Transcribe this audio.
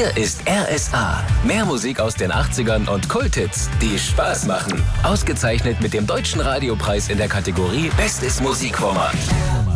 Hier ist RSA. Mehr Musik aus den 80ern und Kulthits, die Spaß machen. Ausgezeichnet mit dem Deutschen Radiopreis in der Kategorie Bestes Musikformat.